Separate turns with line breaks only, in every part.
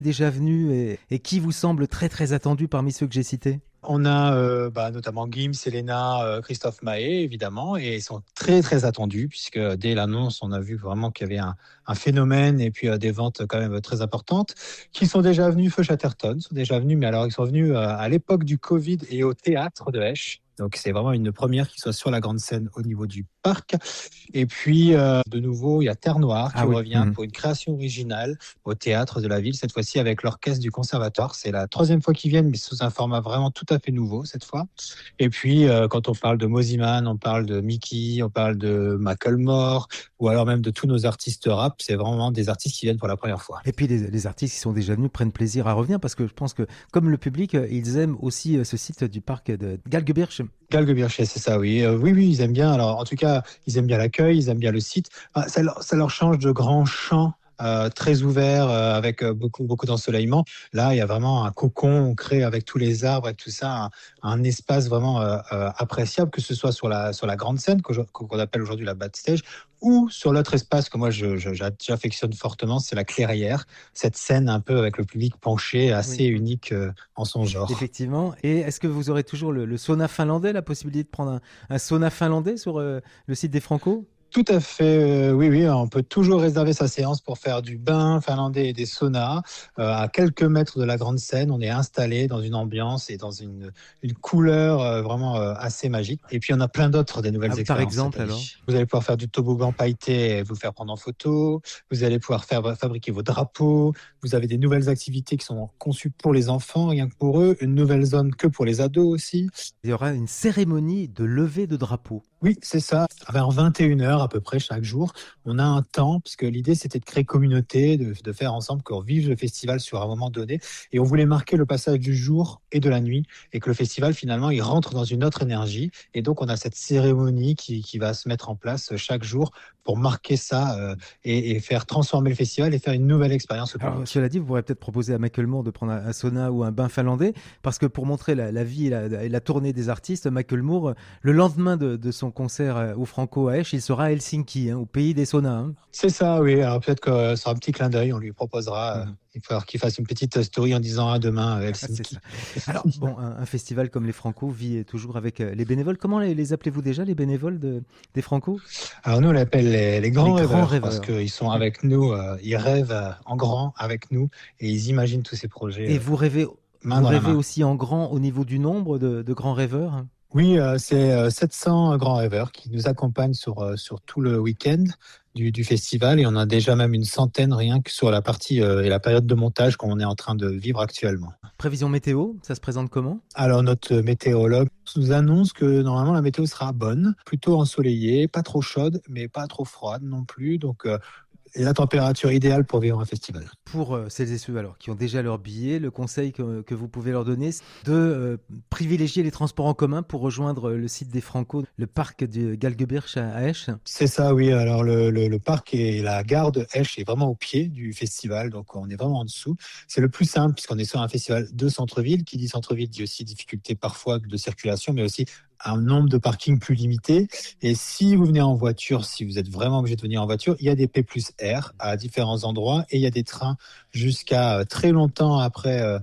déjà venus et qui vous semble très très attendu parmi ceux que j'ai cités?
On a notamment Gims, Selena, Christophe Maé, évidemment, et ils sont très très attendus, puisque dès l'annonce, on a vu vraiment qu'il y avait un phénomène et puis des ventes quand même très importantes, qui sont déjà venus. Feu Chatterton sont déjà venus, mais alors ils sont venus à l'époque du Covid et au théâtre de Esch. Donc c'est vraiment une première qui soit sur la grande scène au niveau du parc. Et puis de nouveau, il y a Terre Noire qui
Ah oui.
revient pour une création originale au théâtre de la ville, cette fois-ci avec l'orchestre du Conservatoire. C'est la troisième fois qu'ils viennent, mais sous un format vraiment tout à fait nouveau cette fois. Et puis quand on parle de Mosiman, on parle de Mickey, on parle de Macklemore, ou alors même de tous nos artistes rap. C'est vraiment des artistes qui viennent pour la première fois.
Et puis les artistes qui sont déjà venus prennent plaisir à revenir parce que je pense que comme le public, ils aiment aussi ce site du parc de Galgebirche.
Galgebirche, c'est ça, oui. Oui, ils aiment bien. Alors, en tout cas, ils aiment bien l'accueil, ils aiment bien le site. Ça leur change de grands champs très ouverts avec beaucoup d'ensoleillement. Là, il y a vraiment un cocon créé avec tous les arbres et tout ça, un espace vraiment appréciable, que ce soit sur la grande scène qu'on appelle aujourd'hui la backstage, ou sur l'autre espace que moi j'affectionne fortement, c'est la clairière, cette scène un peu avec le public penché, assez unique en son genre.
Effectivement. Et est-ce que vous aurez toujours le sauna finlandais, la possibilité de prendre un sauna finlandais sur le site des Franco?
Tout à fait, oui, on peut toujours réserver sa séance pour faire du bain finlandais et des saunas. À quelques mètres de la grande scène, on est installé dans une ambiance et dans une couleur vraiment assez magique. Et puis, on a plein d'autres des nouvelles expériences.
Par exemple, alors?
Vous allez pouvoir faire du toboggan pailleté et vous faire prendre en photo. Vous allez pouvoir fabriquer vos drapeaux. Vous avez des nouvelles activités qui sont conçues pour les enfants, rien que pour eux. Une nouvelle zone que pour les ados aussi.
Il y aura une cérémonie de levée de drapeau.
Oui, c'est ça. Vers 21h à peu près chaque jour, on a un temps, puisque l'idée c'était de créer communauté, de faire ensemble qu'on vive le festival sur un moment donné. Et on voulait marquer le passage du jour et de la nuit, et que le festival finalement il rentre dans une autre énergie. Et donc on a cette cérémonie qui va se mettre en place chaque jour pour marquer ça et faire transformer le festival et faire une nouvelle expérience au public.
Alors, cela dit, vous pourrez peut-être proposer à Macklemore de prendre un sauna ou un bain finlandais, parce que pour montrer la vie et la tournée des artistes, Macklemore, le lendemain de son concert au Franco à Esch, il sera à Helsinki, au pays des saunas.
C'est ça, oui. Alors peut-être que ça sera un petit clin d'œil, on lui proposera. Il va falloir qu'il fasse une petite story en disant à demain à Helsinki.
Alors, bon, un festival comme les Franco vit toujours avec les bénévoles. Comment les appelez-vous déjà, les bénévoles des Franco?
Alors nous, on l'appelle les grands rêveurs, parce qu'ils sont avec nous, ils rêvent en grand avec nous et ils imaginent tous ces projets.
Et vous rêvez aussi en grand au niveau du nombre de grands rêveurs?
Oui, c'est 700 grands rêveurs qui nous accompagnent sur tout le week-end du festival, et on a déjà même une centaine rien que sur la partie et la période de montage qu'on est en train de vivre actuellement.
Prévision météo, ça se présente comment?
Alors notre météorologue nous annonce que normalement la météo sera bonne, plutôt ensoleillée, pas trop chaude, mais pas trop froide non plus, donc la température idéale pour vivre un festival.
Pour celles et ceux alors, qui ont déjà leur billet, le conseil que vous pouvez leur donner, c'est de privilégier les transports en commun pour rejoindre le site des Franco, le parc de Galgebirche à Esch.
C'est ça, oui. Alors le parc et la gare de Esch est vraiment au pied du festival, donc on est vraiment en dessous. C'est le plus simple puisqu'on est sur un festival de centre-ville. Qui dit centre-ville dit aussi difficulté parfois de circulation, mais aussi un nombre de parkings plus limité. Et si vous venez en voiture, si vous êtes vraiment obligé de venir en voiture, il y a des P plus R à différents endroits et il y a des trains jusqu'à très longtemps après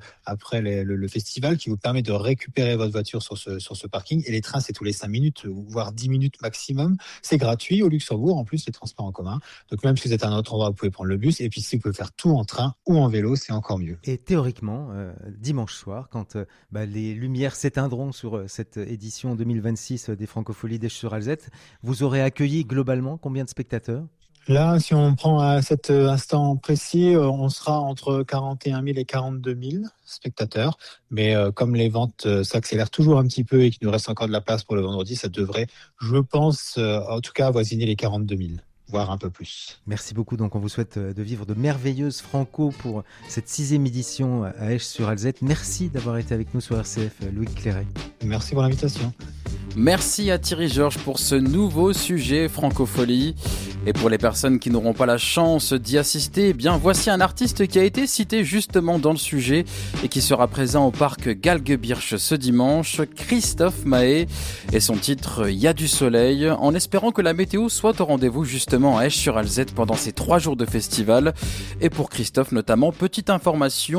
le festival qui vous permet de récupérer votre voiture sur ce parking. Et les trains, c'est tous les 5 minutes, voire 10 minutes maximum. C'est gratuit au Luxembourg, en plus, les transports en commun. Donc même si vous êtes à un autre endroit, vous pouvez prendre le bus. Et puis si vous pouvez faire tout en train ou en vélo, c'est encore mieux.
Et théoriquement, dimanche soir, quand les lumières s'éteindront sur cette édition 2026 des Francopholies d'Esch-sur-Alzette, vous aurez accueilli globalement combien de spectateurs?
Là, si on prend à cet instant précis, on sera entre 41 000 et 42 000 spectateurs. Mais comme les ventes s'accélèrent toujours un petit peu et qu'il nous reste encore de la place pour le vendredi, ça devrait, je pense, en tout cas, avoisiner les 42 000. Voire un peu plus.
Merci beaucoup. Donc, on vous souhaite de vivre de merveilleuses Franco pour cette 6e édition à Esch-sur-Alzette. Merci d'avoir été avec nous sur RCF, Loïc Cléret.
Merci pour l'invitation.
Merci à Thierry Georges pour ce nouveau sujet Francophonie. Et pour les personnes qui n'auront pas la chance d'y assister, eh bien voici un artiste qui a été cité justement dans le sujet et qui sera présent au parc Galgebirch ce dimanche, Christophe Mahé et son titre Y a du soleil, en espérant que la météo soit au rendez-vous justement à Esch-sur-Alzette pendant ces 3 jours de festival. Et pour Christophe notamment, petite information,